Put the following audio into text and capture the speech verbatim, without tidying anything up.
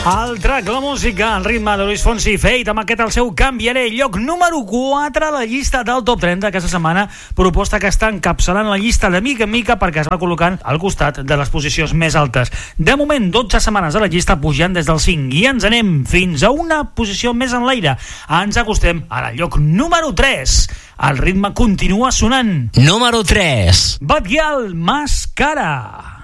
El track, la música, el ritme de Luis Fonsi, Fate, amb aquest el seu Canviaré, lloc número quatre a la llista del top trenta aquesta setmana, proposta que està encapçalant la llista de mica en mica perquè es va col·locant al costat de les posicions més altes. De moment, dotze setmanes a la llista pujant des del cinc i ens anem fins a una posició més en l'aire. Ens acostem a la lloc número tres. El ritme continua sonant. Número tres. Batguial, Mascara.